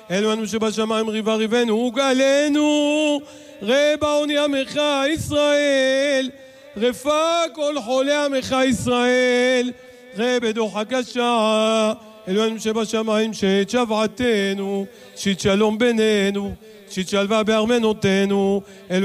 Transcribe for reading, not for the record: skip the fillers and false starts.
אלוהינו שבשמיים ריבה ריבנו וגאלנו, ראה בעוני עמך ישראל, רפא כל חולי עמך ישראל, ראה בדוחק השעה. אלוהינו שבשמיים שאת שבעתנו, שאת שלום בינינו, שאת שלווה בארמנותינו.